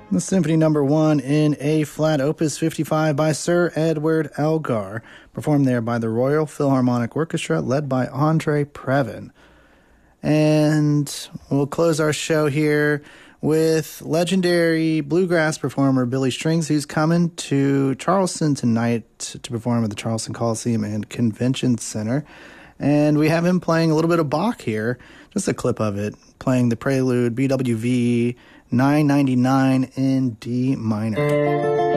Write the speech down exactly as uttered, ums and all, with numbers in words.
The Symphony Number One in A flat, Opus fifty-five by Sir Edward Elgar, performed there by the Royal Philharmonic Orchestra, led by Andre Previn. And we'll close our show here with legendary bluegrass performer Billy Strings, who's coming to Charleston tonight to perform at the Charleston Coliseum and Convention Center. And we have him playing a little bit of Bach here, just a clip of it, playing the Prelude B W V nine ninety-nine in D minor.